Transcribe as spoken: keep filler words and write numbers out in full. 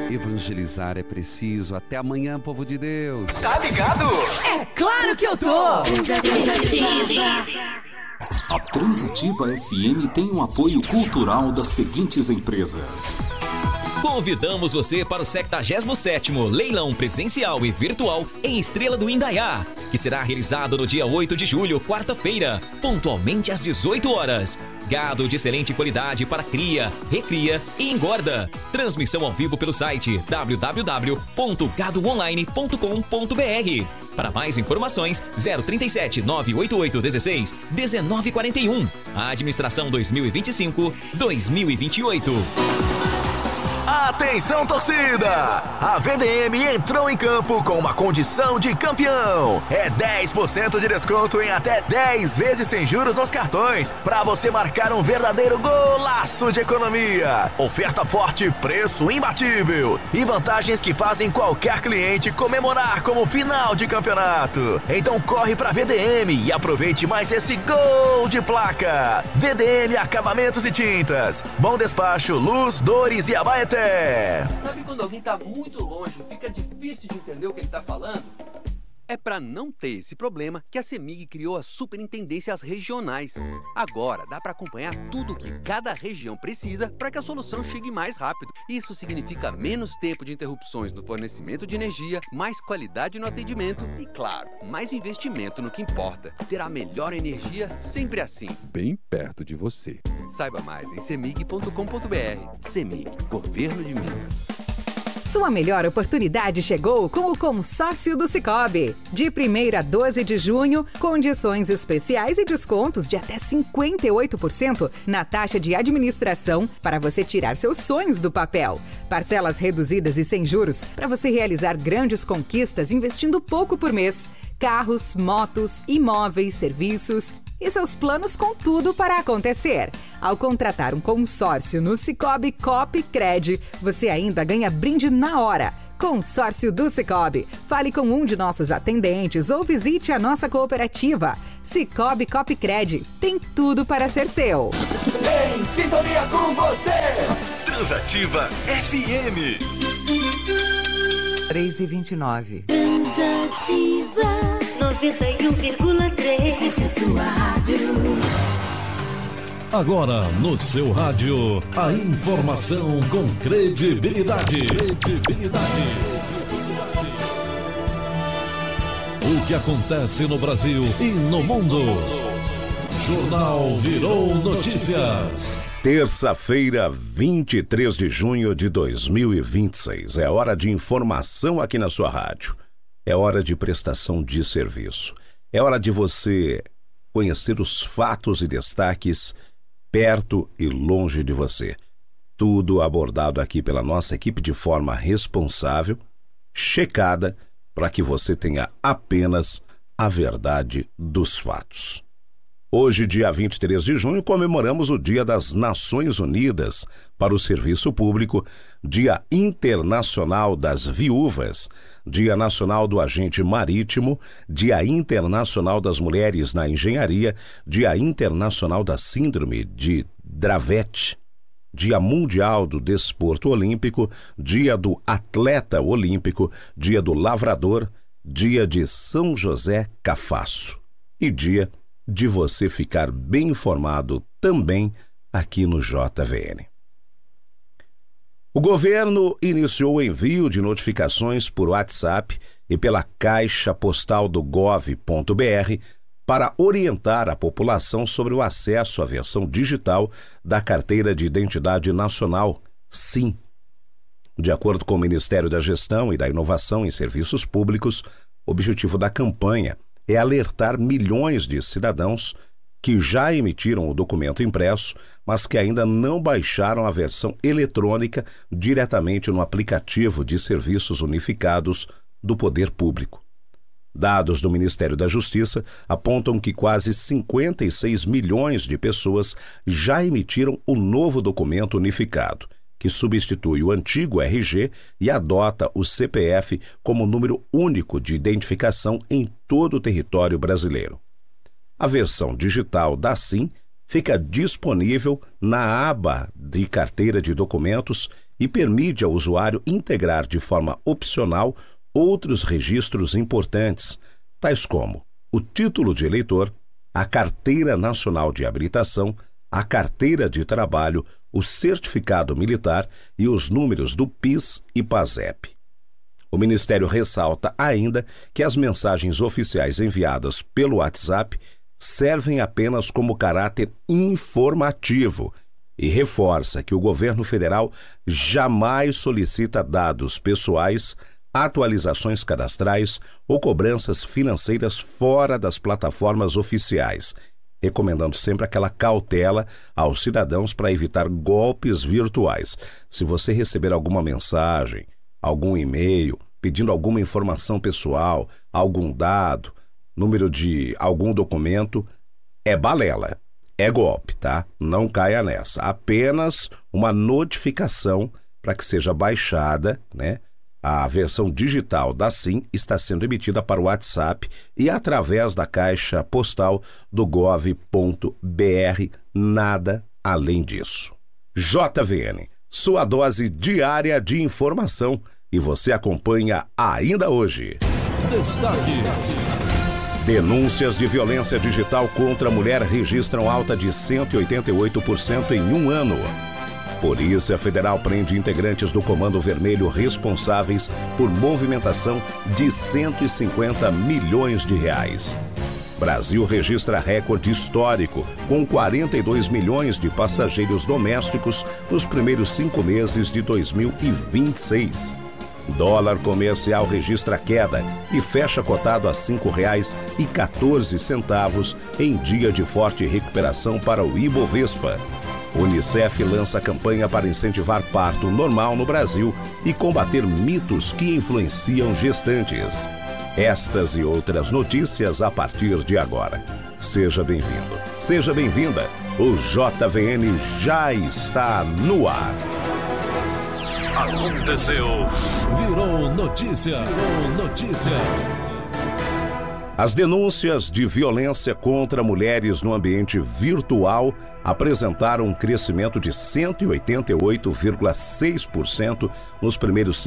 Evangelizar é preciso. Até amanhã, povo de Deus. Tá ligado? É claro que eu tô! A Transativa F M tem um apoio cultural das seguintes empresas. Convidamos você para o sexagésimo sétimo Leilão Presencial e Virtual em Estrela do Indaiá, que será realizado no dia oito de julho, quarta-feira, pontualmente às dezoito horas. Gado de excelente qualidade para cria, recria e engorda. Transmissão ao vivo pelo site w w w ponto gado online ponto com ponto b r. Para mais informações, zero trinta e sete, nove oito oito, dezesseis, dezenove quarenta e um. Administração dois mil e vinte e cinco, dois mil e vinte e oito. Atenção, torcida! A V D M entrou em campo com uma condição de campeão. É dez por cento de desconto em até dez vezes sem juros nos cartões, para você marcar um verdadeiro golaço de economia. Oferta forte, preço imbatível e vantagens que fazem qualquer cliente comemorar como final de campeonato. Então corre pra V D M e aproveite mais esse gol de placa. V D M Acabamentos e Tintas. Bom Despacho, Luz, Dores e Abaeté. Sabe quando alguém tá muito longe, fica difícil de entender o que ele tá falando? É para não ter esse problema que a CEMIG criou as superintendências regionais. Agora dá para acompanhar tudo o que cada região precisa para que a solução chegue mais rápido. Isso significa menos tempo de interrupções no fornecimento de energia, mais qualidade no atendimento e, claro, mais investimento no que importa. Ter a melhor energia sempre assim. Bem perto de você. Saiba mais em cemig ponto com ponto b r. CEMIG, Governo de Minas. Sua melhor oportunidade chegou com o consórcio do Sicoob. De primeiro a doze de junho, condições especiais e descontos de até cinquenta e oito por cento na taxa de administração para você tirar seus sonhos do papel. Parcelas reduzidas e sem juros para você realizar grandes conquistas investindo pouco por mês. Carros, motos, imóveis, serviços e seus planos com tudo para acontecer. Ao contratar um consórcio no Sicoob Cop Cred, você ainda ganha brinde na hora. Consórcio do Sicoob. Fale com um de nossos atendentes ou visite a nossa cooperativa. Sicoob Cop Cred tem tudo para ser seu. Em sintonia com você. Transativa F M. três e vinte e nove. Transativa noventa e um vírgula três. Essa é sua rádio. Agora no seu rádio, a informação com credibilidade. Credibilidade. O que acontece no Brasil e no mundo. Jornal Virou Notícias. Terça-feira, vinte e três de junho de dois mil e vinte e seis. É hora de informação aqui na sua rádio. É hora de prestação de serviço. É hora de você conhecer os fatos e destaques perto e longe de você. Tudo abordado aqui pela nossa equipe de forma responsável, checada, para que você tenha apenas a verdade dos fatos. Hoje, dia vinte e três de junho, comemoramos o Dia das Nações Unidas para o Serviço Público, Dia Internacional das Viúvas, Dia Nacional do Agente Marítimo, Dia Internacional das Mulheres na Engenharia, Dia Internacional da Síndrome de Dravet, Dia Mundial do Desporto Olímpico, Dia do Atleta Olímpico, Dia do Lavrador, Dia de São José Cafasso e Dia de você ficar bem informado também aqui no J V N. O governo iniciou o envio de notificações por WhatsApp e pela caixa postal do gov ponto b r para orientar a população sobre o acesso à versão digital da Carteira de Identidade Nacional, SIM. De acordo com o Ministério da Gestão e da Inovação em Serviços Públicos, o objetivo da campanha é alertar milhões de cidadãos que já emitiram o documento impresso, mas que ainda não baixaram a versão eletrônica diretamente no aplicativo de serviços unificados do Poder Público. Dados do Ministério da Justiça apontam que quase cinquenta e seis milhões de pessoas já emitiram o novo documento unificado, que substitui o antigo R G e adota o C P F como número único de identificação em todo o território brasileiro. A versão digital da SIM fica disponível na aba de Carteira de Documentos e permite ao usuário integrar de forma opcional outros registros importantes, tais como o título de eleitor, a Carteira Nacional de Habilitação, a Carteira de Trabalho, o Certificado Militar e os números do PIS e PASEP. O Ministério ressalta ainda que as mensagens oficiais enviadas pelo WhatsApp servem apenas como caráter informativo e reforça que o governo federal jamais solicita dados pessoais, atualizações cadastrais ou cobranças financeiras fora das plataformas oficiais, recomendando sempre aquela cautela aos cidadãos para evitar golpes virtuais. Se você receber alguma mensagem, algum e-mail pedindo alguma informação pessoal, algum dado, número de algum documento, é balela, é golpe, tá? Não caia nessa. Apenas uma notificação para que seja baixada, né? A versão digital da SIM está sendo emitida para o WhatsApp e através da caixa postal do gov ponto br, nada além disso. J V N, sua dose diária de informação, e você acompanha ainda hoje. Destaques. Denúncias de violência digital contra a mulher registram alta de cento e oitenta e oito por cento em um ano. Polícia Federal prende integrantes do Comando Vermelho responsáveis por movimentação de cento e cinquenta milhões de reais. Brasil registra recorde histórico, com quarenta e dois milhões de passageiros domésticos nos primeiros cinco meses de dois mil e vinte e seis. Dólar comercial registra queda e fecha cotado a cinco reais e quatorze centavos em dia de forte recuperação para o Ibovespa. Unicef lança campanha para incentivar parto normal no Brasil e combater mitos que influenciam gestantes. Estas e outras notícias a partir de agora. Seja bem-vindo, seja bem-vinda. O J V N já está no ar. Aconteceu. Virou notícia. Virou notícia. As denúncias de violência contra mulheres no ambiente virtual apresentaram um crescimento de cento e oitenta e oito vírgula seis por cento nos primeiros